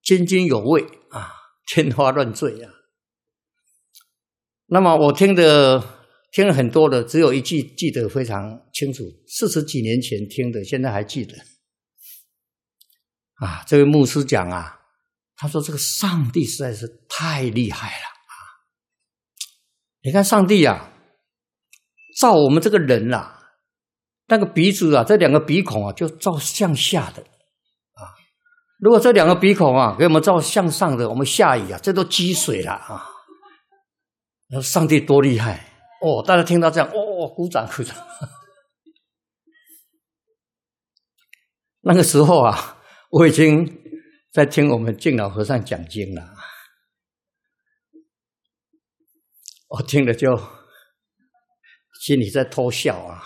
津津有味啊，天花乱坠啊。那么我听了很多的，只有一句记得非常清楚，40几年前听的，现在还记得。啊，这位牧师讲啊，他说这个上帝实在是太厉害了啊！你看上帝啊，造我们这个人啊，那个鼻子啊，这2个鼻孔啊，就照向下的啊。如果这2个鼻孔啊，给我们照向上的，我们下雨啊，这都积水了啊。然后上帝多厉害哦！大家听到这样，哦，鼓掌鼓掌。那个时候啊，我已经在听我们敬老和尚讲经了，我听了就心里在偷笑啊。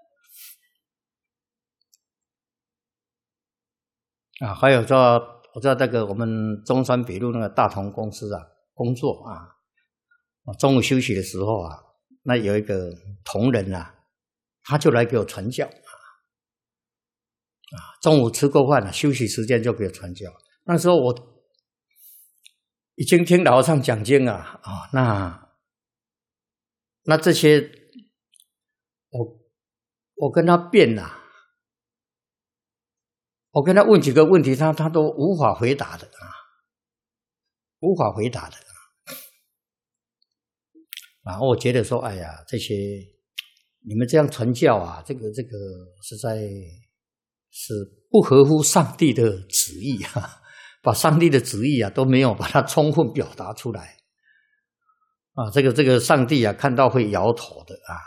啊，还有我在那个我们中山北路那个大同公司啊工作啊，中午休息的时候啊，那有一个同仁啊，他就来给我传教啊，中午吃过饭了，休息时间就给我传教。那时候我已经听老和尚讲经啊，那这些我跟他辩啊，我跟他问几个问题，他都无法回答的啊，无法回答的啊。然后我觉得说，哎呀，这些你们这样传教啊，这个实在是不合乎上帝的旨意啊，把上帝的旨意啊都没有把它充分表达出来啊，这个上帝啊看到会摇头的啊。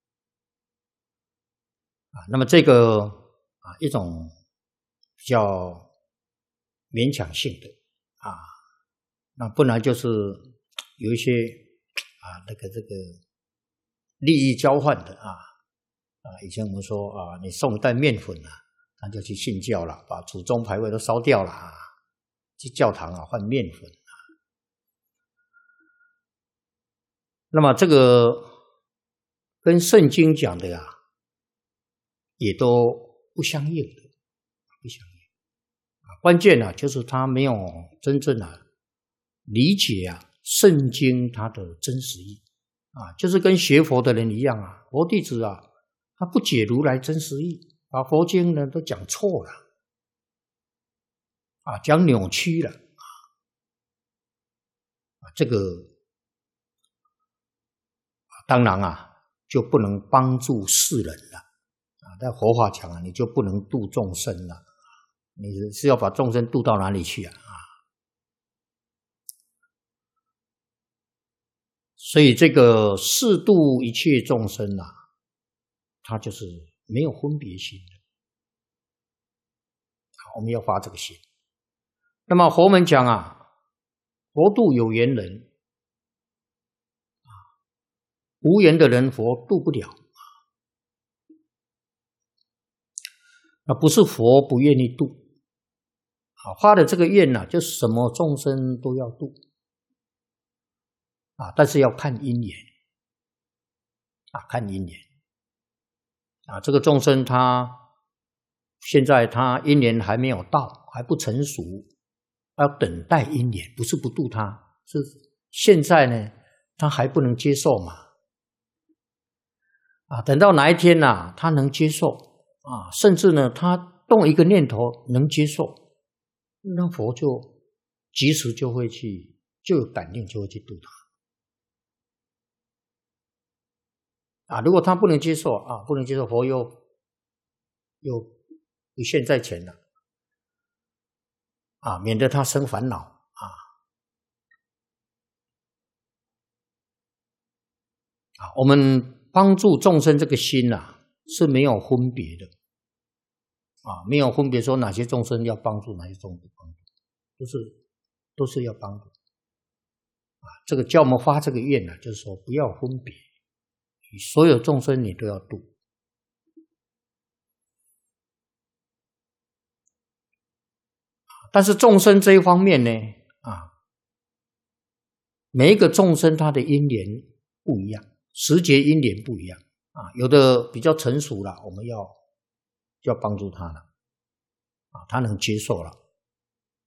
那么这个啊一种比较勉强性的啊，那不然就是有一些啊这个利益交换的啊，以前我们说啊，你送一袋面粉啊，他就去信教了，把祖宗牌位都烧掉了啊，去教堂啊换面粉啊。那么这个跟圣经讲的啊，也都不相应的，不相应啊。关键啊，就是他没有真正啊理解啊圣经它的真实意啊，就是跟学佛的人一样啊，佛弟子啊，他不解如来真实意，把佛经呢都讲错了啊，讲扭曲了啊，这个当然啊就不能帮助世人了啊。在佛法讲啊，你就不能度众生了，你是要把众生度到哪里去啊？所以这个视度一切众生啊，它就是没有分别心的。我们要发这个心。那么佛门讲啊，佛度有缘人，无缘的人佛度不了。那不是佛不愿意度啊，发的这个愿啊，就什么众生都要度啊，但是要看因缘啊，看因缘啊。这个众生他现在他因缘还没有到，还不成熟，要等待因缘，不是不度他，是现在呢他还不能接受嘛啊，等到哪一天啊他能接受啊，甚至呢他动一个念头能接受，那佛就及时就会去，就有感应就会去度他啊。如果他不能接受啊，不能接受，佛又一现在前了啊，免得他生烦恼啊。我们帮助众生这个心啊是没有分别的啊，没有分别说哪些众生要帮助，哪些众生不帮助，都是要帮助啊。这个叫我们发这个愿呢，就是说不要分别，所有众生你都要度。但是众生这一方面呢啊，每一个众生他的因缘不一样，时节因缘不一样啊，有的比较成熟了，我们要帮助他了啊，他能接受了